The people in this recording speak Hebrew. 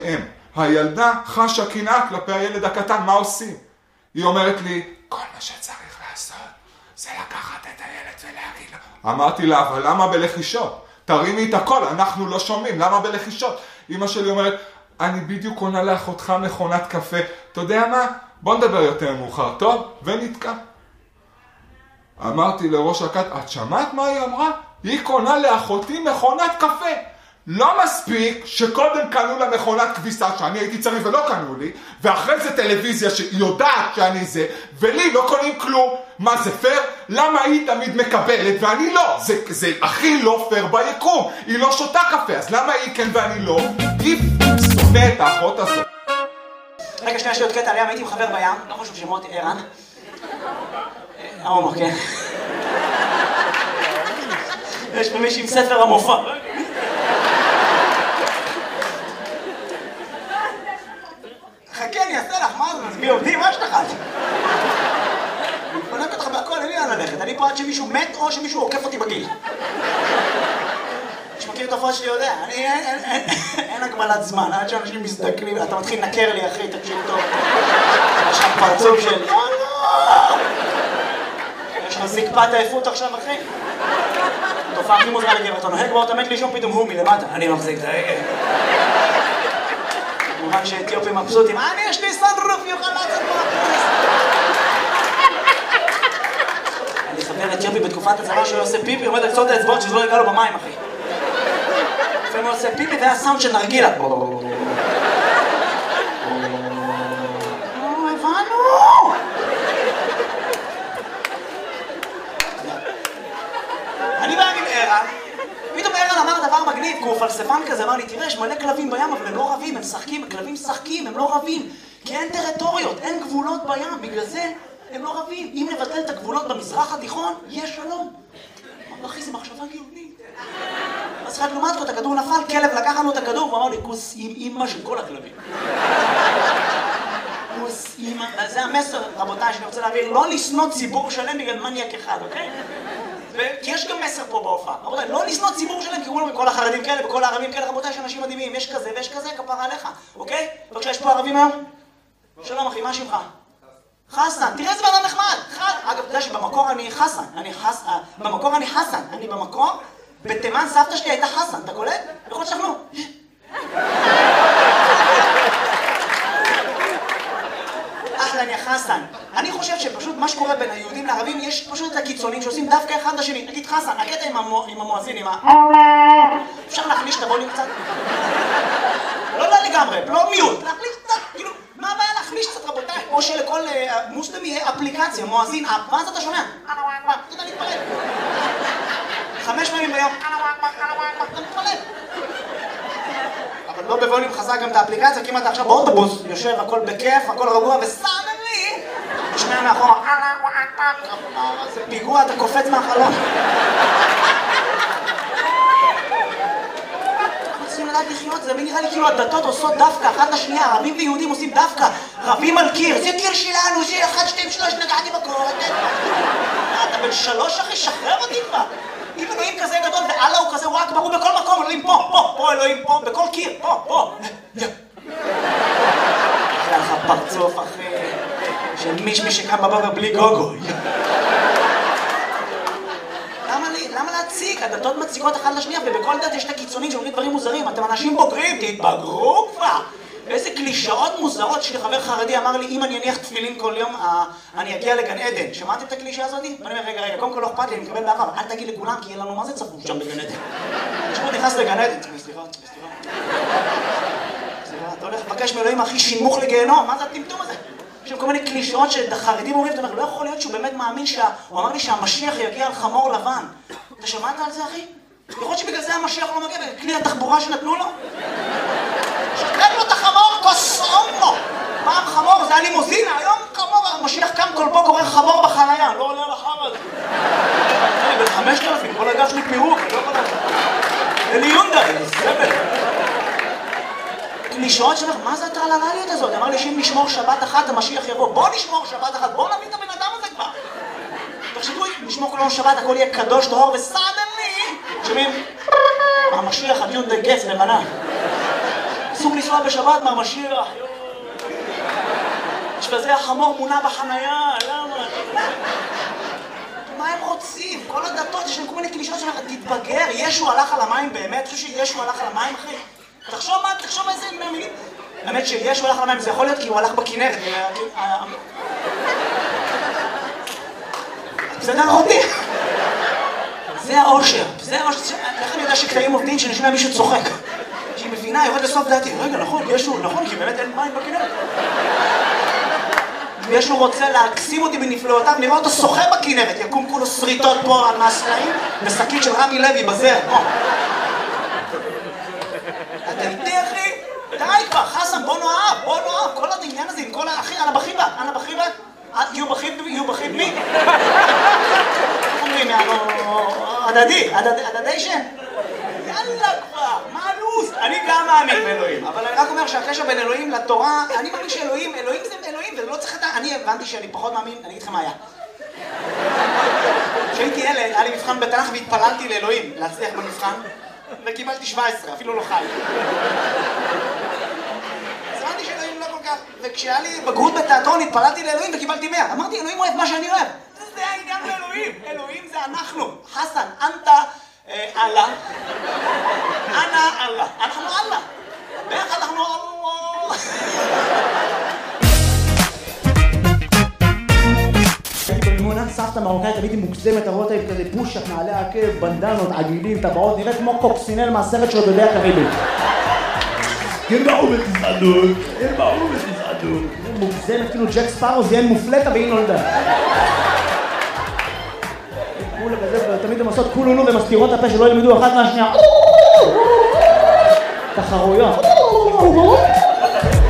הילדה חשה קנאה כלפי הילד הקטן, מה עושים? היא אומרת לי, כל מה שצריך לעשות זה לקחת את הילד ולהגיד לו. אמרתי לה, אבל למה בלחישות? תרימי את הכל, אנחנו לא שומעים, למה בלחישות? אמא שלי אומרת, אני בדיוק קונה לאחותך מכונת קפה, אתה יודע מה? בוא נדבר יותר מאוחר, טוב? ונתקע. אמרתי לראש הכת, את שמעת מה היא אמרה? היא קונה לאחותי מכונת קפה. לא מספיק שקודם קנו לה מכונת כביסה שאני הייתי צריך ולא קנו לי, ואחרי זה טלוויזיה שיודעת שאני זה, ולי לא קונים כלום. מה זה פייר? למה היא תמיד מקבלת ואני לא? זה הכי לא פייר ביקום. היא לא שותה קפה, אז למה היא כן ואני לא? היא שונא את האחות הזאת. רגע, שנייה, יש לי עוד קטע עליהם, הייתי עם חבר בים, לא חשוב שמות, ערן. ההומו, כן. יש פה מישהי עם ספר המופע. חכה, אני אעשה לך, מה זה? מסביר עובדים, מה שלך? אני חונק אותך בהכל, אין לי לאן ללכת. אני פה עד שמישהו מת או שמישהו עוקף אותי בגיל. שמכיר את הפרט שלי יודע, אין הגבלת זמן, עד שאנשים מזדקנים, אתה מתחיל לנקר לי אחי, תקשיב טוב. יש לך פרצוף של... יש לך זקפת עייפות עכשיו אחי? תופעה הכי מוזרה לגבר, אתה נוהג בו, אתה מת לישון פתאום הוא מלמטה. אני מחזיק את ההגה. כמובן שאתיופים מבסוטים, יש לי סנרוף, יוכל לעשות פה הכניס. אני חבר אתיופי בתקופת הצבא שהוא עושה פיפי, עומד על קצות האצבעות שזה לא יגע לו במים אחי. לפעמים הוא עושה פיפי והיה סאונד של נרגילה. הבנו! אני בא עם ערן, פתאום ערן אמר דבר מגניב, כי הוא פלספן כזה, אמר לי, תראה, יש מלא כלבים בים, אבל הם לא רבים, הם משחקים, כלבים משחקים, הם לא רבים, כי אין טריטוריות, אין גבולות בים, בגלל זה הם לא רבים. אם נבטל את הגבולות במזרח התיכון, יש שלום. אמר, אחי, זה מחשבה גאונית. אז חייב לעומת כה, את הכדור נפל, כלב לקח לנו את הכדור, והוא אמר לי, כוס עם אמא של כל הכלבים. כוס אמא, זה המסר, רבותיי, שאני רוצה להעביר, לא לשנוא ציבור שלם בגלל מניאק אחד, אוקיי? כי יש גם מסר פה בהופעה, רבותיי, לא לשנוא ציבור שלם, כי הוא אומר, כל החרדים כאלה וכל הערבים כאלה, רבותיי, יש אנשים מדהימים, יש כזה ויש כזה, כפרה עליך, אוקיי? בבקשה, יש פה ערבים היום? שלום אחי, מה שמך? חסן, תראה איזה בן אדם נחמד. אגב, אתה יודע שבמקור אני חסן, במקור אני חסן, אני במקור, בתימן סבתא שלי הייתה חסן, אתה קולט? יכול שכנו. אחלה, אני חסן. אני חושב שפשוט מה שקורה בין היהודים לערבים, יש פשוט את הקיצונים שעושים דווקא אחד לשני. נגיד חסן, הקטע עם המואזין, עם ה... אפשר להחליש את הבוליום קצת? לא לגמרי, לא מיוט, להחליש קצת, כאילו, מה הבעיה להחליש קצת רבותיי? או שלכל מוסלמי יהיה אפליקציה, מואזין, ואז אתה שומע? אתה מתפלל. 5 פעמים ביום. אתה מתפלל. אבל לא בווליום חזק גם את האפליקציה, כי אם אתה עכשיו באוטובוס, יושב, הכל בכיף, הכל רגוע, וסאנלי, תשמע מאחורה, זה פיגוע, אתה קופץ מהחלון. אנחנו צריכים לדעת לחיות, זה נראה לי כאילו הדתות עושות דווקא, אחת לשנייה, ערבים ויהודים עושים דווקא, רבים על קיר, זה קיר שלנו, זה 1, 2, 3, נגעתי בקור, אתה בן 3 אחי, שחרר אותי כבר. אם אלוהים כזה גדול ואללה הוא כזה, הוא רק ברור בכל מקום, אלוהים פה, אלוהים פה, בכל קיר, פה. אחרי לך פרצוף אחי, של מישמי שקם בבוקר בלי גוגו. למה להציג? הדתות מציגות אחת לשנייה, ובכל דת יש את הקיצונים שאומרים דברים מוזרים. אתם אנשים בוגרים, תתבגרו כבר. ואיזה קלישאות מוזרות. יש לי חבר חרדי אמר לי, אם אני אניח תפילין כל יום, אני אגיע לגן עדן. שמעתם את הקלישה הזאת? ואני אומר, רגע, קודם כל לא אכפת לי, אני מקבל בעבר, אל תגיד לכולם, כי אין לנו מה זה צפוף שם בגן עדן. תשמעו, נכנס לגן עדן. סליחה. אתה הולך לבקש מאלוהים הכי שימוך לגיהנום, מה זה הטמטום הזה? יש כל מיני קלישאות שהחרדים אומרים, אתה אומר, לא יכול להיות שהוא באמת מאמין הוא אמר לי שהמשיח יגיע על חמור לבן. אתה שמעת על זה, אחי? יכול להיות שבגלל זה המשיח לא מגיע, בכלי התחבורה שנתנו לו? שחרר לו את החמור, קוסומו! פעם חמור, זה היה לימוזינה, היום חמור, המשיח קם כל פה קורא חמור בחנייה, לא עולה לחם הזה. אני בן 5,000, כל הגב שלי פירוק, אני לא יכול לדעת. אלי יונדאי, סבל. קלישאות שלך, מה זה הטרללליות הזאת? אמר לי שאם נשמור שבת אחת, המשיח יבוא. בוא נשמור שבת אחת, בוא נביא את הבן אדם הזה כבר. תחשבו, נשמור כל יום שבת, הכל יהיה קדוש, טהור וסדני. שומעים? המשיח הדיון די גץ לבנה. אסור לנסוע בשבת, מר משיח. יש בזה החמור מונע בחנייה, למה? מה הם רוצים? כל הדתות, יש להם כל מיני קלישות שלך, תתבגר, ישו הלך על המים באמת? אתה חושב שישו הלך על המים, אחי? תחשוב איזה מילים. האמת שישו הלך על המים, זה יכול להיות כי הוא הלך בכנרת. זה דרך אותי. זה האושר. איך אני יודע שקטעים עובדים שנשמע מישהו צוחק? שהיא מבינה, יורד לסוף דעתי. רגע, נכון, ישו, נכון, כי באמת אין מים בכנרת. וישו רוצה להקסים אותי בנפלאותיו, נראה אותו שוחה בכנרת, יקום כולו שריטות פה על מהסלעים, ושקית של רמי לוי בזר. אתה איתי, אחי? די כבר, חסן, בוא נאהב, כל העניין הזה עם כל האחי, אנה בחיבה? יו בחיב מי? אומרים, הדדיישן? יאללה כבר, מה הלו"ז? אני גם מאמין באלוהים, אבל אני רק אומר שהקשר בין אלוהים לתורה, אני מאמין שאלוהים זה אלוהים, ולא צריך לדעת, אני הבנתי שאני פחות מאמין, אני אגיד לכם מה היה. כשהייתי ילד, היה לי מבחן בתנ"ך והתפללתי לאלוהים להצליח במבחן, וקיבלתי 17, אפילו לא חי. אז הבנתי שאלוהים לא כל כך, וכשהיה לי בגרות בתיאטרון התפללתי לאלוהים וקיבלתי 100. אמרתי, אלוהים אוהב מה שאני אוהב. זה העניין לאלוהים, אלוהים זה אנחנו. חסן, אנטה אללה. אנא אללה. אנחנו אללה. ביחד אנחנו אללה. הייתי במימונה, סבתא מרוקאית, תמיד היא מוגזמת, הרואות האלה כזה פושט, נעלי עקב, בנדנות, עגילים, טבעות, נראית כמו קוקסינל מהסרט של עודדי הקריבים. הם באו בתזעדות. מוגזמת, כאילו ג'ק ספארו זיין מופלטה והיא נולדה. כולה כזה, תמיד הם עושות כולונו ומסתירות הפה שלא ילמדו אחת מהשנייה. תחרויות.